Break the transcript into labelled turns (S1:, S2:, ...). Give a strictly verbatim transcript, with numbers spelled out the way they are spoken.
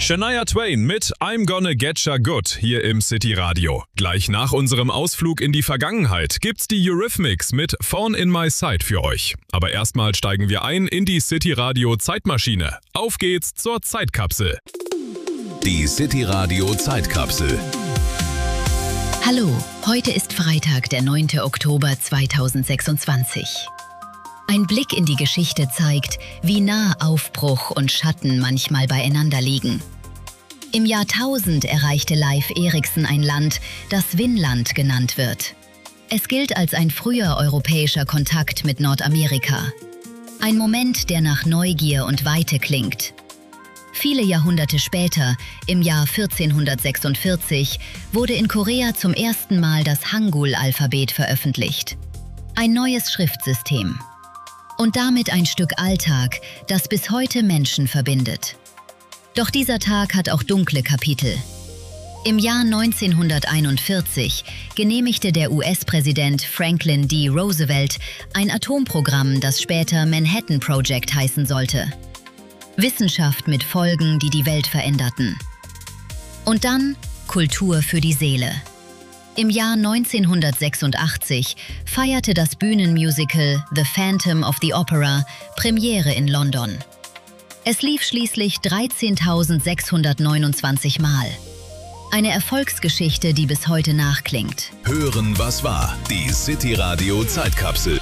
S1: Shania Twain mit I'm Gonna Getcha Good hier im City Radio. Gleich nach unserem Ausflug in die Vergangenheit gibt's die Eurythmics mit Thorn in My Side für euch. Aber erstmal steigen wir ein in die City Radio Zeitmaschine. Auf geht's zur Zeitkapsel.
S2: Die City Radio Zeitkapsel.
S3: Hallo, heute ist Freitag, der neunte Oktober zweitausendsechsundzwanzig. Ein Blick in die Geschichte zeigt, wie nah Aufbruch und Schatten manchmal beieinander liegen. Im Jahr tausend erreichte Leif Erikson ein Land, das Vinland genannt wird. Es gilt als ein früher europäischer Kontakt mit Nordamerika. Ein Moment, der nach Neugier und Weite klingt. Viele Jahrhunderte später, im Jahr vierzehnhundertsechsundvierzig, wurde in Korea zum ersten Mal das Hangul-Alphabet veröffentlicht. Ein neues Schriftsystem. Und damit ein Stück Alltag, das bis heute Menschen verbindet. Doch dieser Tag hat auch dunkle Kapitel. Im Jahr neunzehnhunderteinundvierzig genehmigte der U S-Präsident Franklin D. Roosevelt ein Atomprogramm, das später Manhattan Project heißen sollte. Wissenschaft mit Folgen, die die Welt veränderten. Und dann Kultur für die Seele. Im Jahr neunzehnhundertsechsundachtzig feierte das Bühnenmusical The Phantom of the Opera Premiere in London. Es lief schließlich dreizehntausendsechshundertneunundzwanzig Mal. Eine Erfolgsgeschichte, die bis heute nachklingt.
S2: Hören, was war. Die City Radio Zeitkapsel.